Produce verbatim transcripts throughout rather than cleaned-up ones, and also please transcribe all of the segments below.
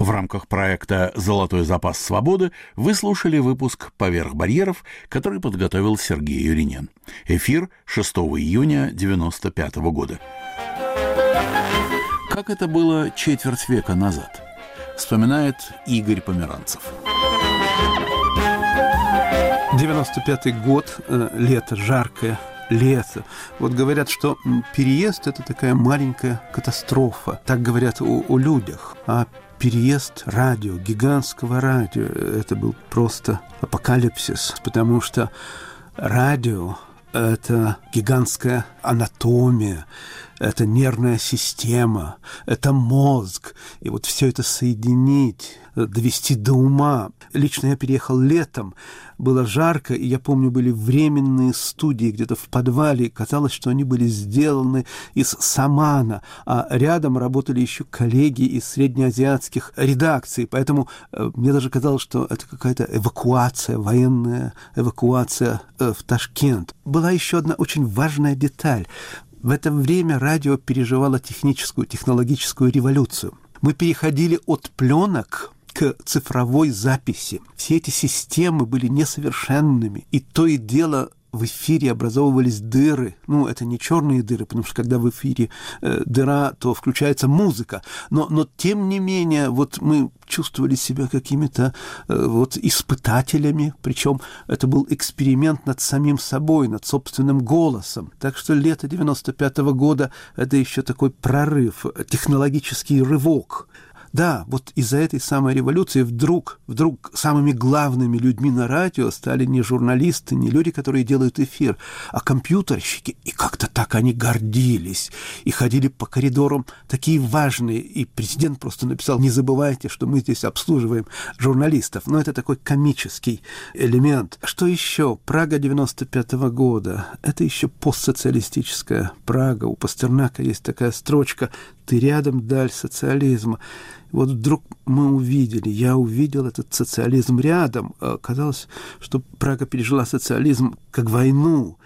В рамках проекта «Золотой запас свободы» вы слушали выпуск «Поверх барьеров», который подготовил Сергей Юринен. Эфир шестого июня девяносто пятого года. Как это было четверть века назад, вспоминает Игорь Померанцев. девяносто пятый год, лето, жаркое лето. Вот говорят, что переезд – это такая маленькая катастрофа. Так говорят о, о людях. А переезд радио, гигантского радио – это был просто апокалипсис, потому что радио – это гигантская анатомия, это нервная система, это мозг. И вот все это соединить, довести до ума. Лично я переехал летом, было жарко, и я помню, были временные студии где-то в подвале. Казалось, что они были сделаны из самана, а рядом работали еще коллеги из среднеазиатских редакций. Поэтому э, мне даже казалось, что это какая-то эвакуация, военная эвакуация э, в Ташкент. Была еще одна очень важная деталь. В это время радио переживало техническую, технологическую революцию. Мы переходили от пленок к цифровой записи. Все эти системы были несовершенными, и то и дело в эфире образовывались дыры. Ну, это не черные дыры, потому что когда в эфире э, дыра, то включается музыка. Но, но тем не менее, вот мы чувствовали себя какими-то э, вот испытателями, причем это был эксперимент над самим собой, над собственным голосом. Так что лето девяносто пятого года – это еще такой прорыв, технологический рывок. Да, вот из-за этой самой революции вдруг, вдруг самыми главными людьми на радио стали не журналисты, не люди, которые делают эфир, а компьютерщики. И как-то так они гордились. И ходили по коридорам такие важные. И президент просто написал: не забывайте, что мы здесь обслуживаем журналистов. Но это такой комический элемент. Что еще? Прага девяносто пятого года. Это еще постсоциалистическая Прага. У Пастернака есть такая строчка: «Ты рядом, даль социализма». Вот вдруг мы увидели, я увидел этот социализм рядом. Казалось, что Прага пережила социализм как войну.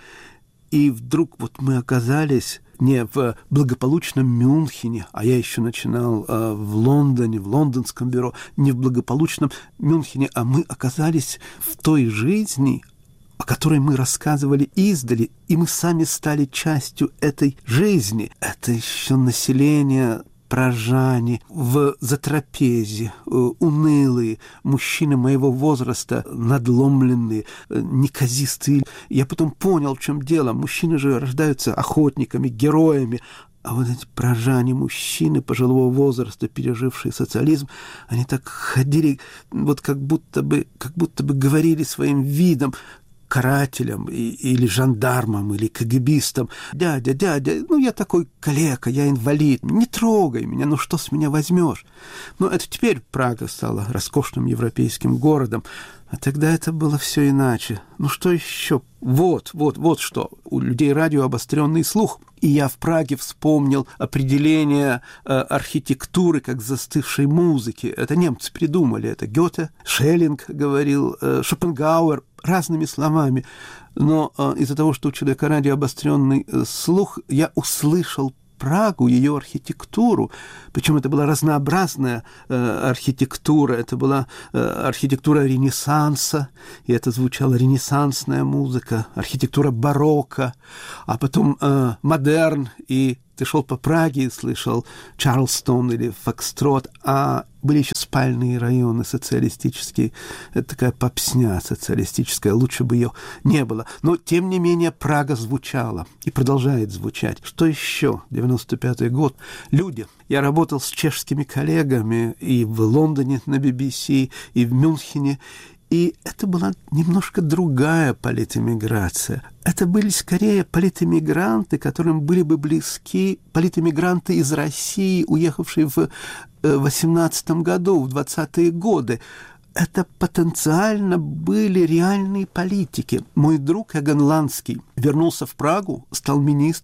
И вдруг вот мы оказались не в благополучном Мюнхене, а я еще начинал э, в Лондоне, в лондонском бюро, не в благополучном Мюнхене, а мы оказались в той жизни, о которой мы рассказывали издали, и мы сами стали частью этой жизни. Это еще население пражане в затрапезе, унылые, мужчины моего возраста, надломленные, неказистые. Я потом понял, в чем дело. Мужчины же рождаются охотниками, героями. А вот эти пражане, мужчины пожилого возраста, пережившие социализм, они так ходили, вот как будто бы, как будто бы говорили своим видом карателям или жандармам, или кагибистам: «Дядя, дядя, ну я такой калека, я инвалид, не трогай меня, ну что с меня возьмешь?» Но это теперь Прага стала роскошным европейским городом, а тогда это было все иначе. Ну что еще? Вот, вот, вот что. У людей радио обостренный слух. И я в Праге вспомнил определение э, архитектуры как застывшей музыки. Это немцы придумали. Это Гёте, Шеллинг говорил, э, Шопенгауэр, разными словами. Но э, из-за того, что у человека радио обостренный э, слух, я услышал Прагу, ее архитектуру. Причем это была разнообразная э, архитектура. Это была э, архитектура Ренессанса, и это звучала ренессансная музыка, архитектура барокко, а потом э, модерн, и ты шел по Праге и слышал Чарльстон или Фокстрот, а были еще спальные районы социалистические. Это такая попсня социалистическая, лучше бы ее не было. Но, тем не менее, Прага звучала и продолжает звучать. Что еще? девяносто пятый год. Люди. Я работал с чешскими коллегами и в Лондоне на би би си, и в Мюнхене. И это была немножко другая политэмиграция. Это были скорее политэмигранты, которым были бы близки политэмигранты из России, уехавшие в восемнадцатом году, в двадцатые годы. Это потенциально были реальные политики. Мой друг Эгон Ланский вернулся в Прагу, стал министром,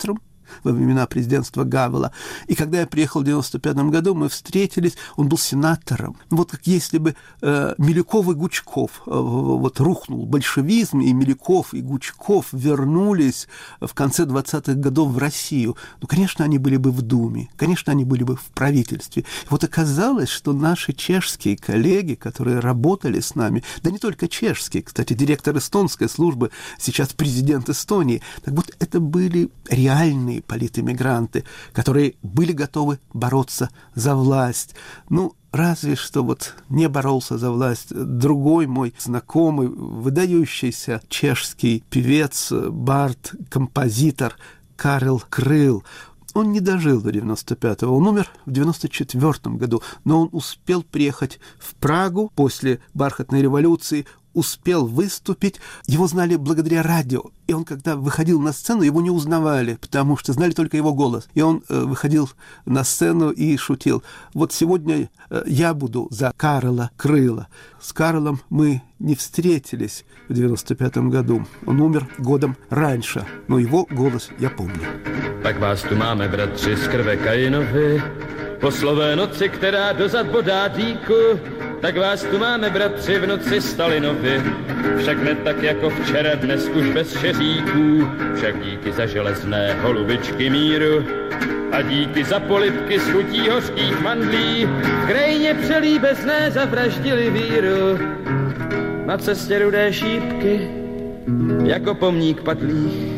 во времена президентства Гавела. И когда я приехал в девяносто пятом году, мы встретились, он был сенатором. Вот как если бы э, Милюков и Гучков, э, вот рухнул большевизм, и Милюков и Гучков вернулись в конце двадцатых годов в Россию. Ну, конечно, они были бы в Думе, конечно, они были бы в правительстве. И вот оказалось, что наши чешские коллеги, которые работали с нами, да не только чешские, кстати, директор эстонской службы, сейчас президент Эстонии, так вот это были реальные политэмигранты, которые были готовы бороться за власть. Ну, разве что вот не боролся за власть другой мой знакомый, выдающийся чешский певец, бард, композитор Карел Крыл. Он не дожил до девяносто пятого, он умер в девяносто четвёртом году, но он успел приехать в Прагу после бархатной революции, успел выступить, его знали благодаря радио. И он, когда выходил на сцену, его не узнавали, потому что знали только его голос. И он э, выходил на сцену и шутил. Вот сегодня э, я буду за Карла Крыла. С Карлом мы не встретились в девяносто пятом году. Он умер годом раньше, но его голос я помню. Tak vás tu máme, bratři, z krve Kainovi, po slové noci, která dozad bodá dýku, tak vás tu máme, bratři, v noci Stalinovi. Však ne tak jako včera, dnes už bez šeříků, však díky za železné holubičky míru a díky za polibky z chutí hořkých mandlí v krajině přelíbezné zavraždili víru. Na cestě rudé šípky, jako pomník padlých,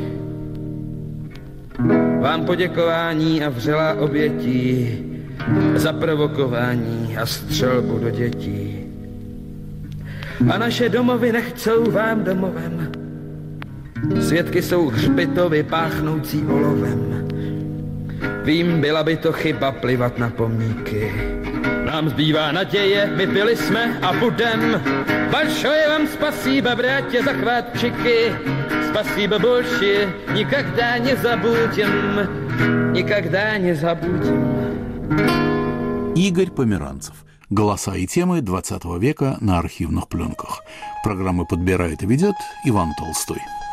vám poděkování a vřelá obětí za provokování a střelbu do dětí. A naše domovy nechcou vám domovem. Svědky jsou hřbitovy páchnoucí olovem. Vím, byla by to chyba plivat na pomníky. Nám zbývá naděje, my byli jsme a budem. Большое vám спасибо, братья, захватчики. Спасибо больше, никогда не забудем. Никогда не забудем. Игорь Померанцев. Голоса и темы двадцатого века на архивных пленках. Программу подбирает и ведет Иван Толстой.